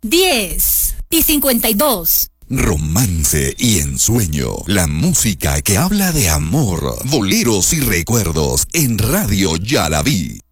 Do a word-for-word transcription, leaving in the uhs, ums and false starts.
diez y cincuenta y dos. Romance y ensueño, la música que habla de amor, boleros y recuerdos en Radio Yalaví.